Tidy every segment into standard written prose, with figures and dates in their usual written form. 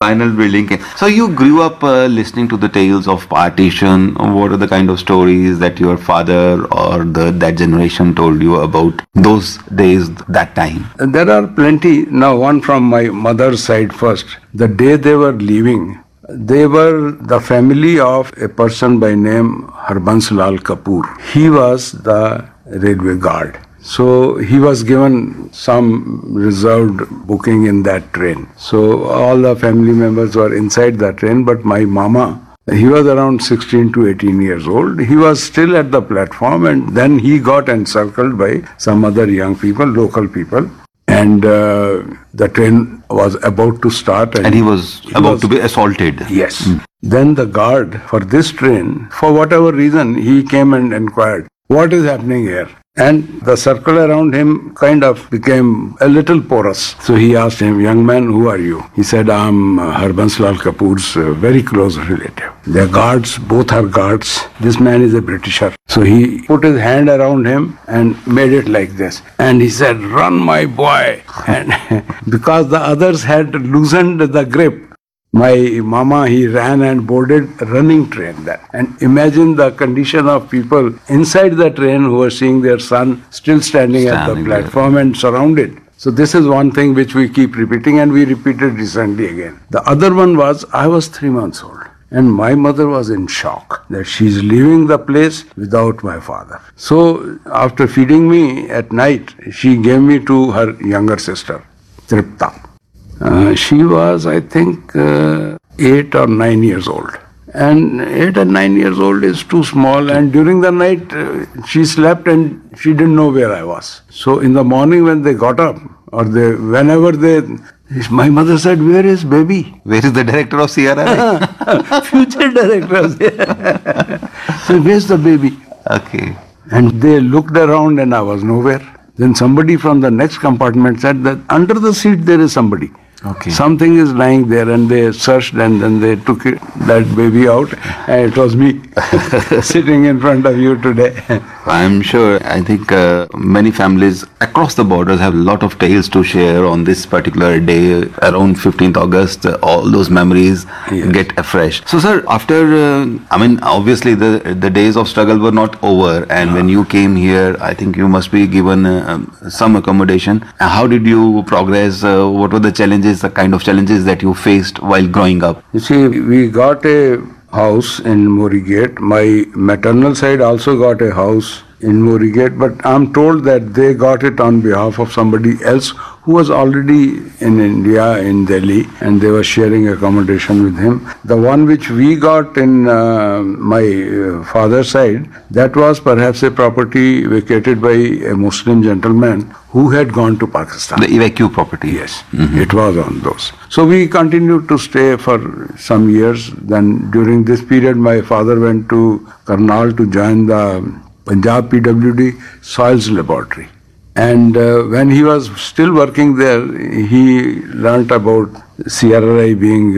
final building came. So you grew up listening to the tales of partition. What are the kind of stories that your father or that generation told you about those days, that time? There are plenty. Now, one from my mother's side first. The day they were leaving, they were the family of a person by name Harbans Lal Kapoor. He was the railway guard. So he was given some reserved booking in that train. So all the family members were inside the train, but my mama, he was around 16 to 18 years old. He was still at the platform, and then he got encircled by some other young people, local people. And the train was about to start. And he was about to be assaulted. Yes. Then the guard for this train, for whatever reason, he came and inquired, what is happening here? And the circle around him kind of became a little porous. So he asked him, young man, who are you? He said, I'm Harbans Lal Kapoor's very close relative. They're guards, both are guards. This man is a Britisher. So he put his hand around him and made it like this. And he said, run, my boy. And because the others had loosened the grip, my mama, he ran and boarded a running train there. And imagine the condition of people inside the train who were seeing their son still standing at the platform and surrounded. So this is one thing which we keep repeating, and we repeated recently again. The other one was, I was 3 months old. And my mother was in shock that she's leaving the place without my father. So after feeding me at night, she gave me to her younger sister, Tripta. She was, I think, 8 or 9 years old. And 8 and 9 years old is too small. And during the night, she slept and she didn't know where I was. So in the morning when they got up, or my mother said, where is baby? Where is the director of CRI? Future director of CRI. So where's the baby? Okay. And they looked around and I was nowhere. Then somebody from the next compartment said that under the seat there is somebody. Okay. Something is lying there, and they searched and then they took that baby out, and it was me sitting in front of you today. I'm sure, I think many families across the borders have a lot of tales to share on this particular day, around 15th August, all those memories get afresh. So sir, after, obviously the days of struggle were not over, and when you came here, I think you must be given some accommodation. How did you progress? What were the challenges? The kind of challenges that you faced while growing up? You see, we got a house in Morigate. My maternal side also got a house in Morigate, but I'm told that they got it on behalf of somebody else who was already in India, in Delhi, and they were sharing accommodation with him. The one which we got in my father's side, that was perhaps a property vacated by a Muslim gentleman who had gone to Pakistan. The evacuee property? Yes, it was on those. So we continued to stay for some years. Then during this period, my father went to Karnal to join the Punjab PWD Soils Laboratory. And when he was still working there, he learnt about CRI being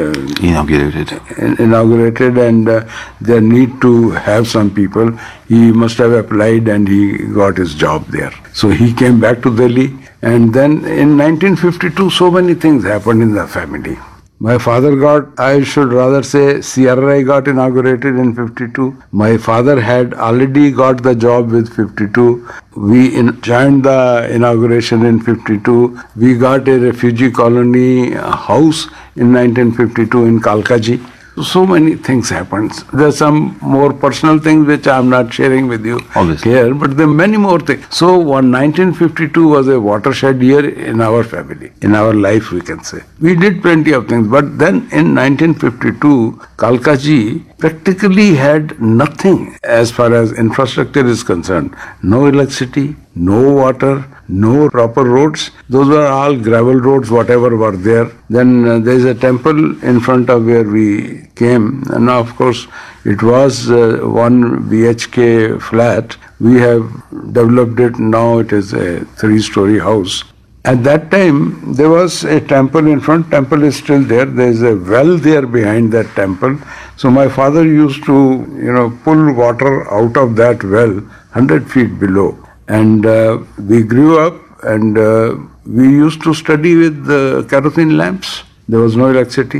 inaugurated and the need to have some people. He must have applied and he got his job there. So he came back to Delhi, and then in 1952 so many things happened in the family. My father got, I should rather say, CRI got inaugurated in 52. My father had already got the job with 52. We joined the inauguration in 52. We got a refugee colony house in 1952 in Kalkaji. So many things happened. There's some more personal things which I'm not sharing with you here, but there are many more things. So 1952 was a watershed year in our family, in our life we can say. We did plenty of things, but then in 1952, Kalkaji practically had nothing as far as infrastructure is concerned. No electricity, no water, no proper roads. Those were all gravel roads, whatever were there. Then there is a temple in front of where we came. And now, of course, it was 1 BHK flat. We have developed it. Now it is a 3-story house. At that time, there was a temple in front. Temple is still there. There is a well there behind that temple. So my father used to, pull water out of that well 100 feet below. And we grew up and we used to study with kerosene lamps. There was no electricity.